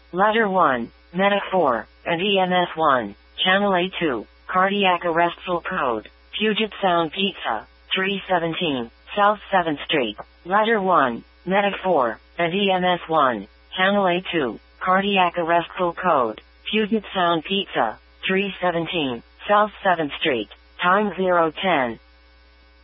Ladder 1, Medic 4, and EMS 1. Channel A2, Cardiac Arrest Full Code, Puget Sound Pizza, 317, South 7th Street. Ladder 1, Medic 4, and EMS 1. Channel A2, Cardiac Arrest Full Code, Puget Sound Pizza, 317, South 7th Street. Time 010.